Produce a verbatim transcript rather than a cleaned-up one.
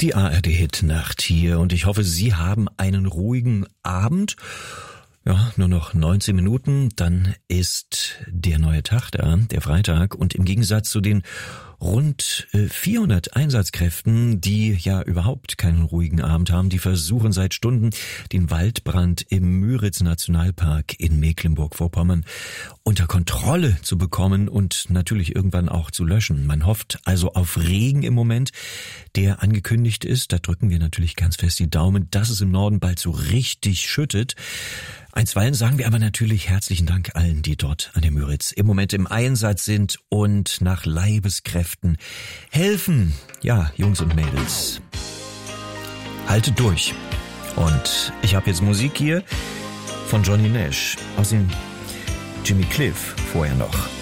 Die A R D-Hit-Nacht hier und ich hoffe, Sie haben einen ruhigen Abend. Ja, nur noch neunzehn Minuten, dann ist der neue Tag da, der Freitag. Und im Gegensatz zu den rund vierhundert Einsatzkräften, die ja überhaupt keinen ruhigen Abend haben, die versuchen seit Stunden, den Waldbrand im Müritz-Nationalpark in Mecklenburg-Vorpommern unter Kontrolle zu bekommen und natürlich irgendwann auch zu löschen. Man hofft also auf Regen im Moment, der angekündigt ist. Da drücken wir natürlich ganz fest die Daumen, dass es im Norden bald so richtig schüttet. Einstweilen sagen wir aber natürlich herzlichen Dank allen, die dort an der Müritz im Moment im Einsatz sind und nach Leibeskräften helfen. Ja, Jungs und Mädels, haltet durch. Und ich habe jetzt Musik hier von Johnny Nash, aus dem Jimmy Cliff vorher noch.